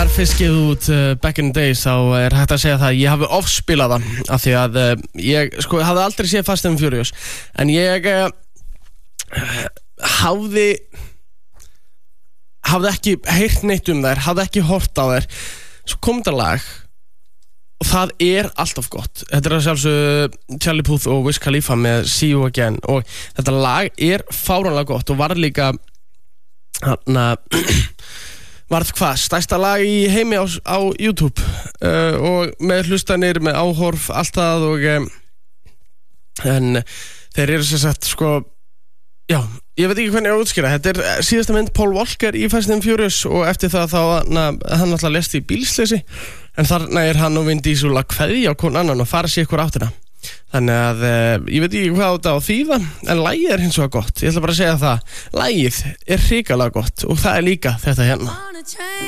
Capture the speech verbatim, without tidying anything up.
var fyrst gefið út uh, back in the days þá er hægt að segja það að ég hafi ofspilað það af því að uh, ég sko hafði aldrei séð Fast and Furious en ég uh, hafði hafði ekki heyrt neitt um þær, hafði ekki hort á þær svo kom þetta lag og það er alltaf gott. Þetta er að sjálfsögðu Charlie Puth og Wiz Khalifa með See You Again og þetta lag er fáránlega gott og var líka hann varð hvað, stærsta lag í heimi á, á YouTube uh, og með hlustanir, með áhorf allt það og um, en þeir eru sem sagt sko já, ég veit ekki hvernig ég á að útskýra þetta er síðasta mynd Paul Walker í Fast and Furious og eftir það þá na, hann alltaf lesti í bílsleysi en þarna er hann og Vin Diesel að kveðja á kon annan og fara sér ykkur áttina þannig að uh, ég veit ekki hvað þetta á þýða en lagið er hins vegar gott ég ætla bara að segja það, lagið er hrikalega gott og það er líka þetta hérna